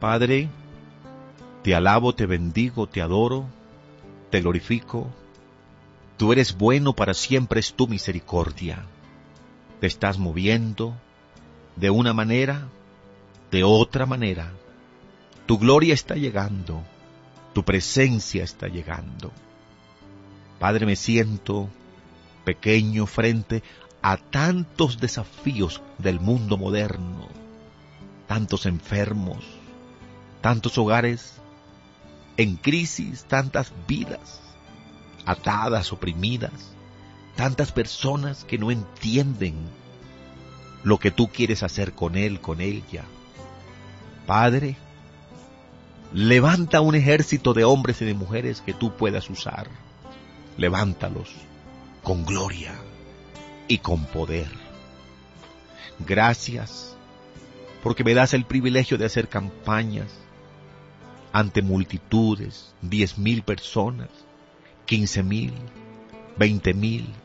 Padre, te alabo, te bendigo, te adoro, te glorifico. Tú eres bueno, para siempre es tu misericordia. Te estás moviendo de una manera, de otra manera. Tu gloria está llegando, tu presencia está llegando. Padre, me siento pequeño frente a tantos desafíos del mundo moderno, tantos enfermos, tantos hogares en crisis, tantas vidas atadas, oprimidas, tantas personas que no entienden lo que tú quieres hacer con él, con ella. Padre, levanta un ejército de hombres y de mujeres que tú puedas usar. Levántalos con gloria y con poder. Gracias, porque me das el privilegio de hacer campañas ante multitudes, 10,000 personas, 15,000, 20,000,